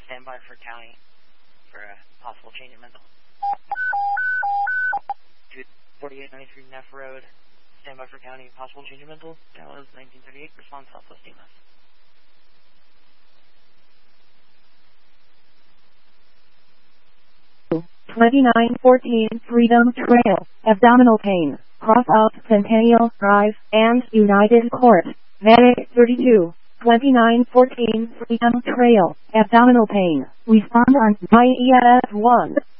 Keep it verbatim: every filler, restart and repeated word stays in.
stand by for county for a possible change in mental. forty-eight ninety-three Neff Road, stand by for county, possible change in mental. Dallas nineteen thirty-eight, response Southwest E M S. twenty-nine fourteen Freedom Trail, abdominal pain, cross out Centennial Drive, and United Court, Medic thirty-two, twenty-nine fourteen Freedom Trail, abdominal pain, respond on I E S one.